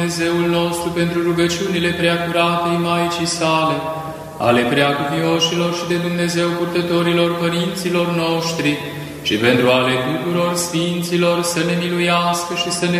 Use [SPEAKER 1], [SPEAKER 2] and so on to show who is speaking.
[SPEAKER 1] Dumnezeul nostru, pentru rugăciunile preacuratei Maicii sale, ale preacuvioșilor și de Dumnezeu purtătorilor părinților noștri și pentru ale tuturor sfinților, să ne miluiască și să ne